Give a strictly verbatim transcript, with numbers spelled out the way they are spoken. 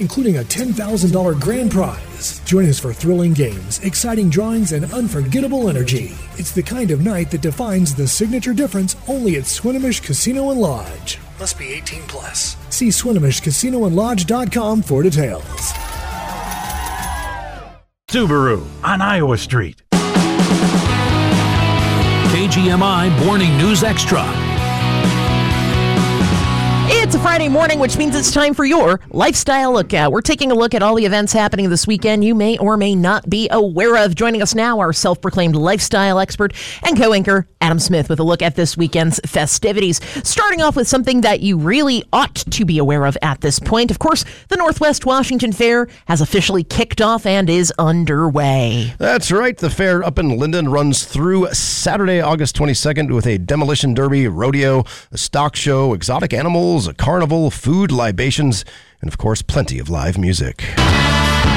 including a ten thousand dollars grand prize. Join us for thrilling games, exciting drawings, and unforgettable energy. It's the kind of night that defines the signature difference only at Swinomish Casino and Lodge. Must be eighteen plus. See Swinomish Casino and Lodge dot com for details. Subaru on Iowa Street. K G M I Morning News Extra. It's a Friday morning, which means it's time for your Lifestyle Lookout. We're taking a look at all the events happening this weekend you may or may not be aware of. Joining us now, our self-proclaimed lifestyle expert and co-anchor, Adam Smith, with a look at this weekend's festivities. Starting off with something that you really ought to be aware of at this point. Of course, the Northwest Washington Fair has officially kicked off and is underway. That's right. The fair up in Linden runs through Saturday, August twenty-second with a demolition derby, rodeo, a stock show, exotic animals, a carnival, food, libations, and of course, plenty of live music.